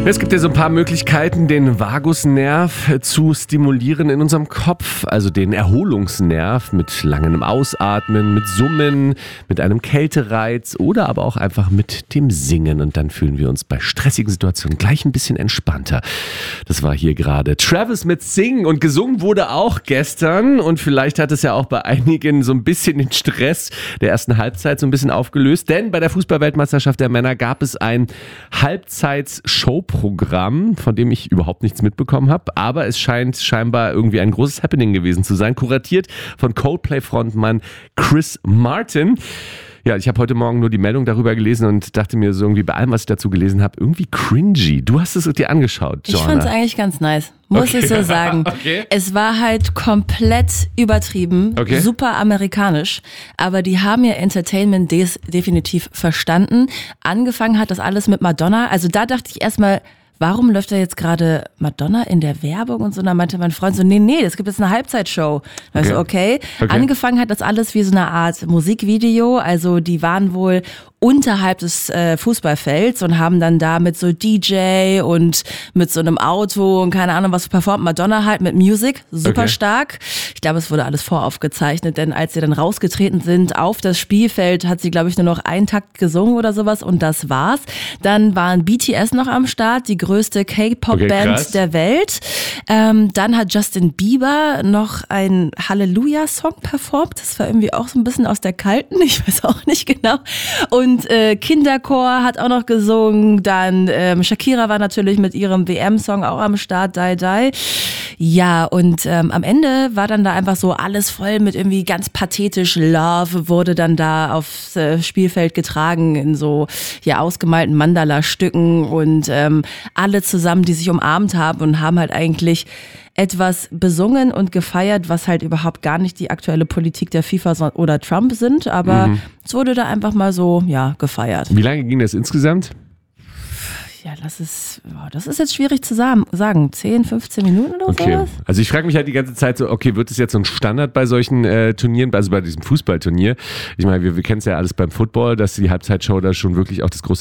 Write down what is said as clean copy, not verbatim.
Es gibt ja so ein paar Möglichkeiten, den Vagusnerv zu stimulieren in unserem Kopf, also den Erholungsnerv mit langem Ausatmen, mit Summen, mit einem Kältereiz oder aber auch einfach mit dem Singen. Und dann fühlen wir uns bei stressigen Situationen gleich ein bisschen entspannter. Das war hier gerade Travis mit Sing und gesungen wurde auch gestern und vielleicht hat es ja auch bei einigen so ein bisschen den Stress der ersten Halbzeit so ein bisschen aufgelöst, denn bei der Fußball-Weltmeisterschaft der Männer gab es ein Halbzeits-Showprogramm, von dem ich überhaupt nichts mitbekommen habe, aber es scheint scheinbar irgendwie ein großes Happening gewesen zu sein, kuratiert von Coldplay-Frontmann Chris Martin. Ja, ich habe heute Morgen nur die Meldung darüber gelesen und dachte mir so irgendwie bei allem, was ich dazu gelesen habe, irgendwie cringy. Du hast es dir angeschaut, Joanna. Ich fand es eigentlich ganz nice, muss ich so sagen. Okay. Es war halt komplett übertrieben, super amerikanisch, aber die haben ihr Entertainment definitiv verstanden. Angefangen hat das alles mit Madonna, also da dachte ich erstmal, warum läuft da jetzt gerade Madonna in der Werbung und so? Da meinte mein Freund so, nee, das gibt jetzt eine Halbzeitshow. Da ich so, okay. Angefangen hat das alles wie so eine Art Musikvideo. Also die waren wohl unterhalb des Fußballfelds und haben dann da mit so DJ und mit so einem Auto und keine Ahnung was performt. Madonna halt mit Music, super stark. Ich glaube, es wurde alles voraufgezeichnet, denn als sie dann rausgetreten sind auf das Spielfeld, hat sie, glaube ich, nur noch einen Takt gesungen oder sowas und das war's. Dann waren BTS noch am Start, die größte K-Pop-Band der Welt. Dann hat Justin Bieber noch einen Halleluja-Song performt. Das war irgendwie auch so ein bisschen aus der Kalten, ich weiß auch nicht genau. Und Kinderchor hat auch noch gesungen. Dann Shakira war natürlich mit ihrem WM-Song auch am Start, Die Die. Ja, und am Ende war dann da einfach so alles voll mit irgendwie ganz pathetisch Love, wurde dann da aufs Spielfeld getragen in so ausgemalten Mandala-Stücken und alle zusammen, die sich umarmt haben und haben halt eigentlich etwas besungen und gefeiert, was halt überhaupt gar nicht die aktuelle Politik der FIFA oder Trump sind, aber es wurde da einfach mal so, gefeiert. Wie lange ging das insgesamt? Ja, das ist jetzt schwierig zu sagen. 10, 15 Minuten oder sowas? Also ich frage mich halt die ganze Zeit so, wird es jetzt so ein Standard bei solchen Turnieren, also bei diesem Fußballturnier? Ich meine, wir kennen es ja alles beim Football, dass die Halbzeitshow da schon wirklich auch das große